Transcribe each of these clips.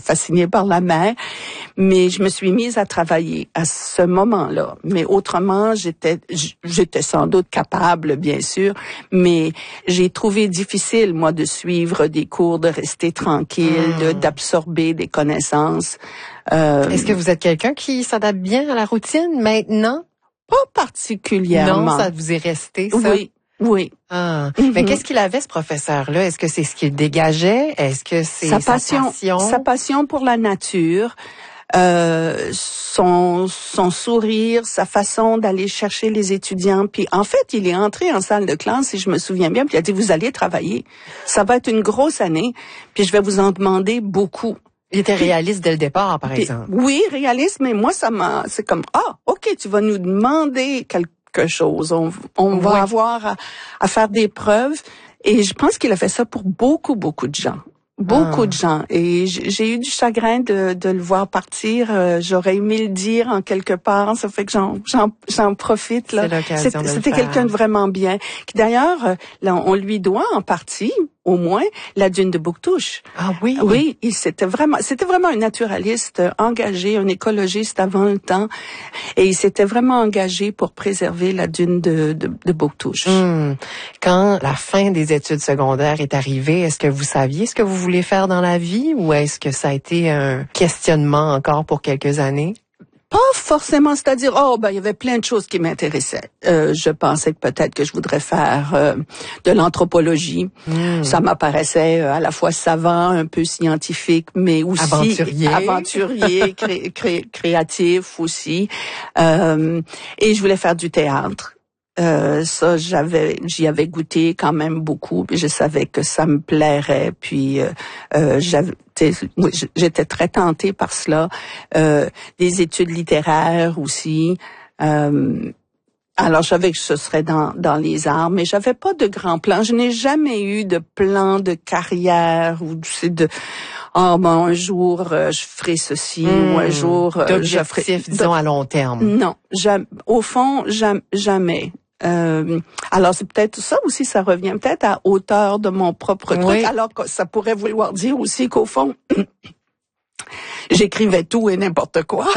fascinée par la mer, mais je me suis mise à travailler à ce moment-là. Mais autrement, j'étais sans doute capable, bien sûr, mais j'ai trouvé difficile, moi, de suivre des cours, de rester tranquille, d'absorber des connaissances. Est-ce que vous êtes quelqu'un qui s'adapte bien à la routine maintenant? Pas particulièrement. Non, ça vous est resté, ça? Oui. Oui. Ah. Mais qu'est-ce qu'il avait, ce professeur-là? Est-ce que c'est ce qu'il dégageait? Est-ce que c'est sa passion? Sa passion pour la nature, son sourire, sa façon d'aller chercher les étudiants. Puis en fait, il est entré en salle de classe, si je me souviens bien, puis il a dit, vous allez travailler. Ça va être une grosse année, puis je vais vous en demander beaucoup. Il était réaliste dès le départ, par exemple. Oui, réaliste, mais moi, c'est comme, OK, tu vas nous demander quelque chose. On va avoir à faire des preuves. Et je pense qu'il a fait ça pour beaucoup de gens. Beaucoup de gens. Et j'ai eu du chagrin de le voir partir. J'aurais aimé le dire en quelque part. Ça fait que j'en profite, là. C'est l'occasion de le C'était faire. quelqu'un de vraiment bien. Qui d'ailleurs, là, on lui doit en partie, au moins, la dune de Bouctouche. Ah oui? Oui, c'était vraiment un naturaliste engagé, un écologiste avant le temps. Et il s'était vraiment engagé pour préserver la dune de Bouctouche. Quand la fin des études secondaires est arrivée, est-ce que vous saviez ce que vous voulez faire dans la vie ou est-ce que ça a été un questionnement encore pour quelques années? Pas forcément, c'est-à-dire, il y avait plein de choses qui m'intéressaient. Je pensais que peut-être que je voudrais faire de l'anthropologie. Ça m'apparaissait à la fois savant, un peu scientifique, mais aussi aventurier, créatif aussi. Et je voulais faire du théâtre. Ça, j'y avais goûté quand même beaucoup, puis je savais que ça me plairait, puis j'étais très tentée par cela. Des études littéraires aussi. Alors, je savais que ce serait dans les arts, mais j'avais pas de grands plans. Je n'ai jamais eu de plan de carrière ou un jour je ferai ceci ou un jour d'objectif, disons à long terme. Non, au fond, jamais. Alors c'est peut-être ça aussi, ça revient peut-être à hauteur de mon propre truc, alors que ça pourrait vouloir dire aussi qu'au fond, j'écrivais tout et n'importe quoi.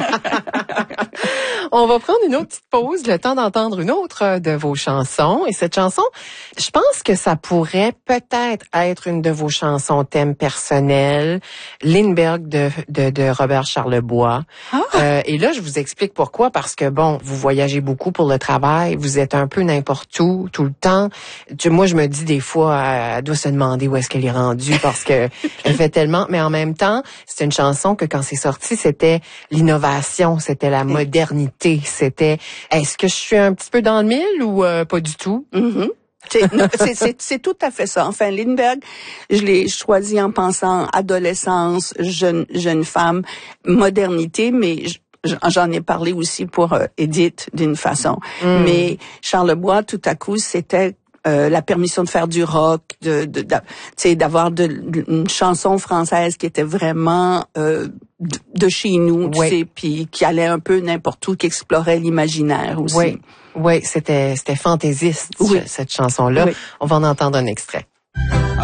On va prendre une autre petite pause, le temps d'entendre une autre de vos chansons. Et cette chanson, je pense que ça pourrait peut-être être une de vos chansons thème personnel, Lindbergh de Robert Charlebois. Et là, je vous explique pourquoi. Parce que, bon, vous voyagez beaucoup pour le travail, vous êtes un peu n'importe où, tout le temps. Moi, je me dis des fois, elle doit se demander où est-ce qu'elle est rendue parce que elle fait tellement. Mais en même temps, c'est une chanson que quand c'est sorti, c'était l'innovation, c'était la modernité. C'était, est-ce que je suis un petit peu dans le mille ou pas du tout? C'est tout à fait ça. Enfin, Lindbergh, je l'ai choisi en pensant adolescence, jeune femme, modernité, mais j'en ai parlé aussi pour Edith d'une façon. Mais Charlebois, tout à coup, c'était la permission de faire du rock, d'avoir une chanson française qui était vraiment de chez nous, tu sais, puis qui allait un peu n'importe où, qui explorait l'imaginaire aussi. Oui, c'était fantaisiste, cette chanson-là. On va en entendre un extrait.